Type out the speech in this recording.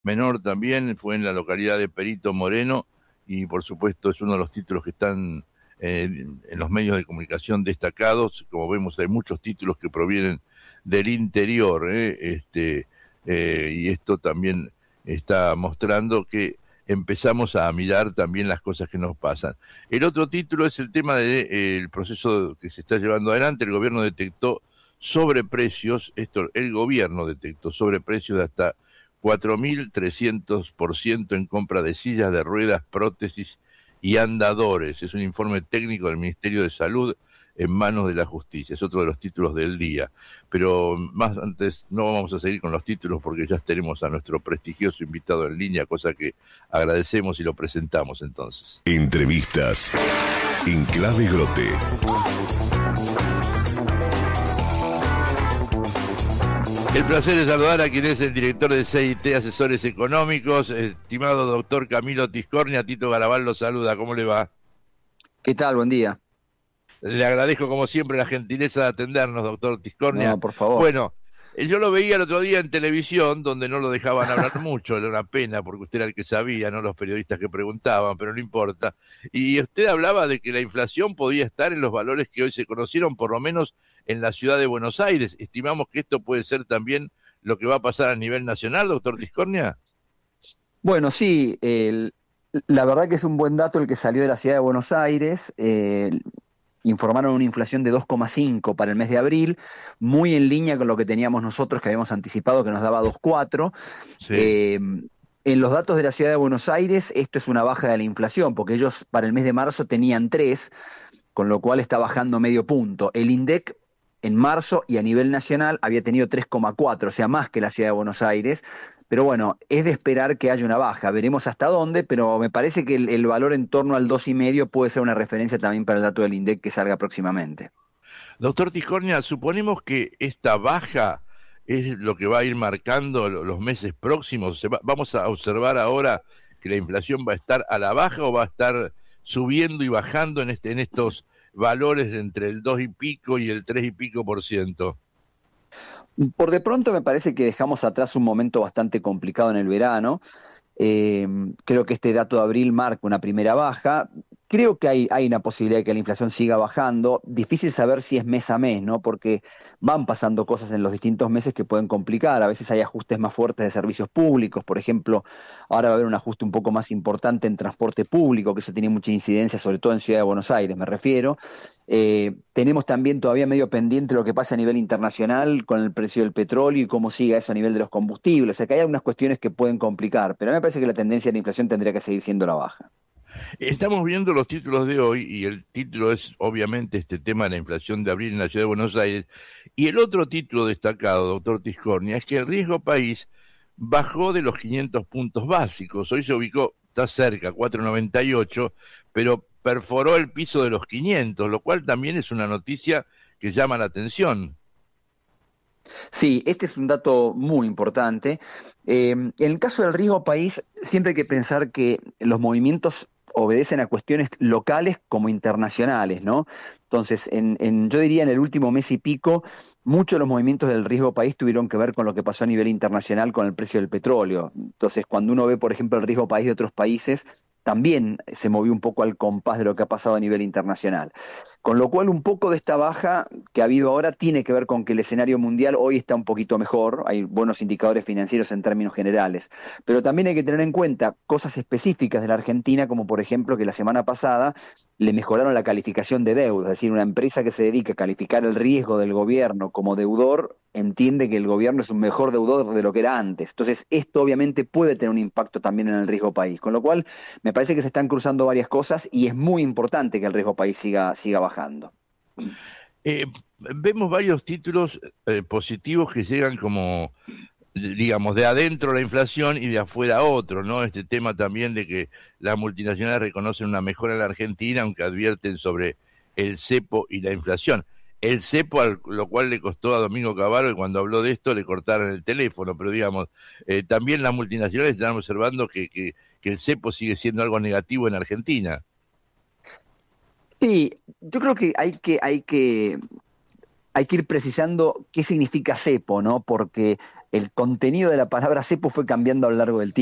menor también, fue en la localidad de Perito Moreno, y por supuesto es uno de los títulos que están en los medios de comunicación destacados. Como vemos, hay muchos títulos que provienen del interior, y esto también está mostrando que empezamos a mirar también las cosas que nos pasan. El otro título es el tema del proceso que se está llevando adelante. El gobierno detectó sobreprecios, el gobierno detectó sobreprecios de hasta 4.300% en compra de sillas de ruedas, prótesis y andadores. Es un informe técnico del Ministerio de Salud en manos de la justicia. Es otro de los títulos del día. Pero más antes, no vamos a seguir con los títulos porque ya tenemos a nuestro prestigioso invitado en línea, cosa que agradecemos y lo presentamos entonces. Entrevistas en Clave Grote. El placer de saludar a quien es el director de CIT Asesores Económicos, estimado doctor Camilo Tiscornia. Tito Garabal lo saluda, ¿cómo le va? ¿Qué tal? Buen día. Le agradezco como siempre la gentileza de atendernos, doctor Tiscornia. No, por favor. Bueno, yo lo veía el otro día en televisión, donde no lo dejaban hablar mucho, era una pena, porque usted era el que sabía, no los periodistas que preguntaban, pero no importa. Y usted hablaba de que la inflación podía estar en los valores que hoy se conocieron, por lo menos en la ciudad de Buenos Aires. Estimamos que esto puede ser también lo que va a pasar a nivel nacional, doctor Tiscornia. Bueno, sí, la verdad que es un buen dato el que salió de la ciudad de Buenos Aires. Informaron una inflación de 2,5 para el mes de abril, muy en línea con lo que teníamos nosotros, que habíamos anticipado que nos daba 2,4. Sí. En los datos de la ciudad de Buenos Aires, esto es una baja de la inflación, porque ellos para el mes de marzo tenían 3, con lo cual está bajando medio punto. El INDEC en marzo y a nivel nacional había tenido 3,4, o sea, más que la ciudad de Buenos Aires. Pero bueno, es de esperar que haya una baja. Veremos hasta dónde, pero me parece que el valor en torno al 2,5 puede ser una referencia también para el dato del INDEC que salga próximamente. Doctor Tiscornia, suponemos que esta baja es lo que va a ir marcando los meses próximos. Vamos a observar ahora que la inflación va a estar a la baja o va a estar subiendo y bajando en estos valores entre el 2 y pico y el 3 y pico por ciento. Por de pronto me parece que dejamos atrás un momento bastante complicado en el verano. Creo que este dato de abril marca una primera baja. Creo que hay una posibilidad de que la inflación siga bajando. Difícil saber si es mes a mes, ¿no? Porque van pasando cosas en los distintos meses que pueden complicar. A veces hay ajustes más fuertes de servicios públicos. Por ejemplo, ahora va a haber un ajuste un poco más importante en transporte público, que eso tiene mucha incidencia, sobre todo en Ciudad de Buenos Aires, me refiero. Tenemos también todavía medio pendiente lo que pasa a nivel internacional con el precio del petróleo y cómo siga eso a nivel de los combustibles. O sea que hay algunas cuestiones que pueden complicar, pero a mí me parece que la tendencia de la inflación tendría que seguir siendo la baja. Estamos viendo los títulos de hoy y el título es obviamente este tema de la inflación de abril en la ciudad de Buenos Aires. Y el otro título destacado, doctor Tiscornia, es que el riesgo país bajó de los 500 puntos básicos. Hoy se ubicó, está cerca, 498, pero perforó el piso de los 500, lo cual también es una noticia que llama la atención. Sí, este es un dato muy importante. En el caso del riesgo país, siempre hay que pensar que los movimientos obedecen a cuestiones locales como internacionales, ¿no? Entonces, yo diría en el último mes y pico, muchos de los movimientos del riesgo país tuvieron que ver con lo que pasó a nivel internacional con el precio del petróleo. Entonces, cuando uno ve, por ejemplo, el riesgo país de otros países, también se movió un poco al compás de lo que ha pasado a nivel internacional. Con lo cual, un poco de esta baja que ha habido ahora tiene que ver con que el escenario mundial hoy está un poquito mejor, hay buenos indicadores financieros en términos generales, pero también hay que tener en cuenta cosas específicas de la Argentina, como por ejemplo que la semana pasada le mejoraron la calificación de deuda, es decir, una empresa que se dedica a calificar el riesgo del gobierno como deudor entiende que el gobierno es un mejor deudor de lo que era antes. Entonces, esto obviamente puede tener un impacto también en el riesgo país, con lo cual me parece que se están cruzando varias cosas y es muy importante que el riesgo país siga bajando. Vemos varios títulos positivos que llegan como, digamos, de adentro la inflación y de afuera otro, ¿no? Este tema también de que las multinacionales reconocen una mejora en la Argentina, aunque advierten sobre el cepo y la inflación. El cepo, lo cual le costó a Domingo Cavallo, que cuando habló de esto le cortaron el teléfono, pero digamos, también las multinacionales están observando que el cepo sigue siendo algo negativo en Argentina. Sí, yo creo que hay que ir precisando qué significa cepo, ¿no? Porque el contenido de la palabra cepo fue cambiando a lo largo del tiempo.